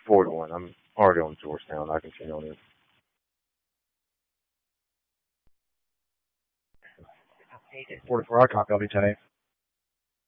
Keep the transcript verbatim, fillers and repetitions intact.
four to one. I'm already on Georgetown. I continue on it. forty-four, I copy. I'll be today.